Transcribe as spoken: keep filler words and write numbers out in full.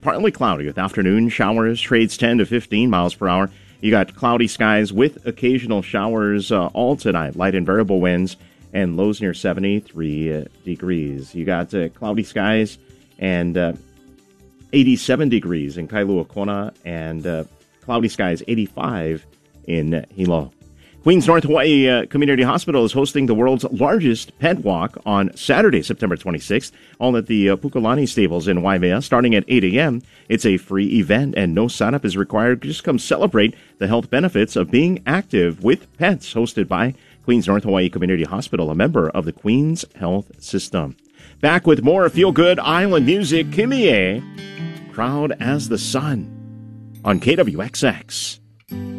partly cloudy with afternoon showers, trades ten to fifteen miles per hour. You got cloudy skies with occasional showers uh, all tonight, light and variable winds, and lows near seventy-three uh, degrees. You got uh, cloudy skies and uh, eighty-seven degrees in Kailua Kona, and uh, cloudy skies eighty-five in Hilo. Queens North Hawaii uh, Community Hospital is hosting the world's largest pet walk on Saturday, September twenty-sixth, all at the uh, Pukalani Stables in Waimea, starting at eight a.m. It's a free event and no sign-up is required. Just come celebrate the health benefits of being active with pets, hosted by Queens North Hawaii Community Hospital, a member of the Queens Health System. Back with more feel-good island music, Kimie, Proud as the Sun, on K W X X.